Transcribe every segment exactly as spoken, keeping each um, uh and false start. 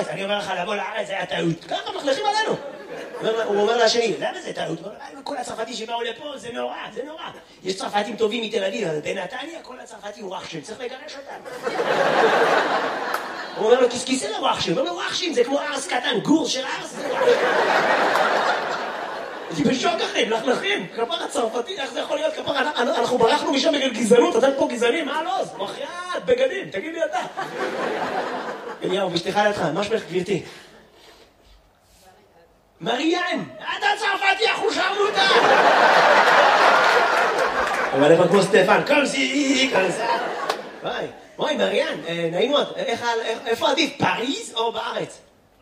אני אומר לך, לבוא לארץ זה היה טעות. ככה מחלכים עלינו. הוא אומר לשני, למה זה טעות? כל הצרפתים שבאו לפה זה נורא, זה נורא. יש צרפתים טובים מתל אביב, אבל בנתניה כל הצרפתים הוא רחשים, צריך לגרש אותם. הוא אומר לו, כיסכיסה לרחשים, הוא אומר לו, רחשים זה כמו ארס קטן, גור של ארס זה רחשים. אני בשוק אחרים, לכלכים, כפר הצרפתי, איך זה יכול להיות כפר, אנחנו ברחנו משם בגלל גזענות, אתם פה גזענים, מה לא? מחיית, בגדים, תגיד לי אתה. אליהו, בשתיך לידך, מה שמך גבירתי? מריאן, אתה צרפתי, אנחנו שרמוטה! אבל איפה כמו סטפן, קומסי, קומסי. וואי, וואי, מריאן, נעים מאוד, איפה עדיף, פריז או בארץ?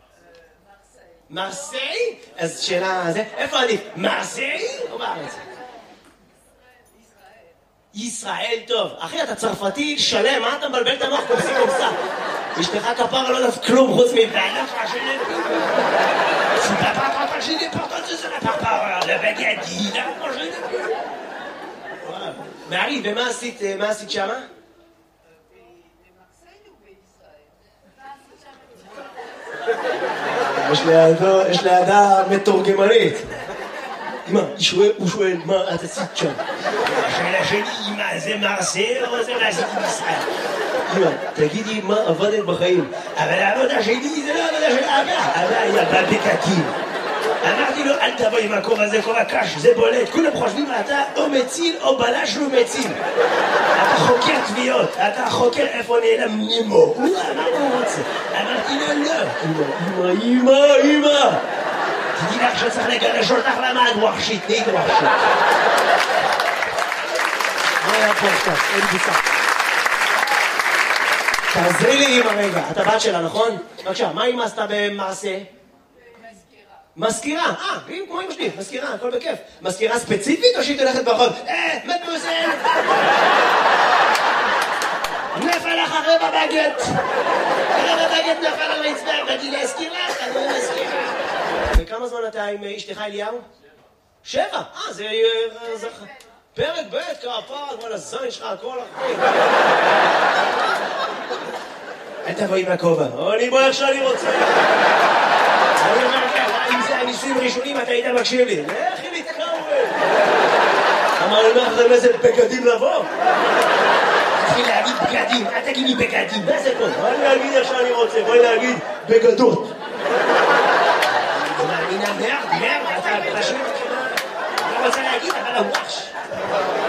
מרסיי? אז שאלה, איפה עדיף, מרסיי או בארץ? ישראל טוב. אחי, אתה צרפתי שלם, מה אתה מבלבל את המוח קומסי קומסה? אשתך כפרה לא יודעת כלום חוץ מבעלך השני. Tu ne vas pas partager des portes de la part le bagadi, là, manger des peu. Voilà. Marie, ומה עשית, מה עשית שמה? במרסיי ובישראל. יש לידה מתורגמנית. אמא, הוא שואל, מה את עשית שם? השאלה שלי, אמא, זה מרסיי או זה מה עשיתי בישראל? אמא, תגידי מה עבדת בחיים. אבל העבודה שלי זה לא עבודה של אבא. אבא היה בבקקים. אמרתי לו, אל תבוא עם הכובע הזה, כובע קש, זה בולט. כולם חושבים, אתה או מציל או בלש לא מציל. אתה חוקר תביעות, אתה חוקר איפה נעלם נימו. מה הוא רוצה? אמרתי לו, לא. אמא, אמא, אמא. תדעי לך שצריך לגרש אותך למה את ווחשית, נהיית ווחשית. מה היה פה עכשיו? אין בוצה. תעזרי לי אמא רגע, אתה בת שלה, נכון? בבקשה, מה אמא עשתה במעשה? מזכירה, אה, כמו אמא שלי, מזכירה, הכל בכיף. מזכירה ספציפית או שהיא תלכת ברחוב? אה, מדמוזל! נפל לך רבע בגט! רבע בגט נפל על רצפה, באתי להזכיר לך, אני לא מזכירה. וכמה זמן אתה עם אשתך אליהו? שבע, אה, זה... פרק ב' כפר, וואלה, זין שלך, הכל אחרי. אל תבואי מהכובע, אני בוא איך שאני רוצה. אני אומר לך, אם זה הניסויים הראשונים, אתה היית מקשיב לי. לכי להתקרב. אמר לי, מה אחרי איזה בגדים לבוא? תתחיל להגיד בגדים, אל תגיד לי בגדים, מה זה פה? בואי להגיד איך שאני רוצה, בואי להגיד בגדות. מאמינה מרד, מרד, אתה פשוט... אני רוצה להגיד, אבל הוואש.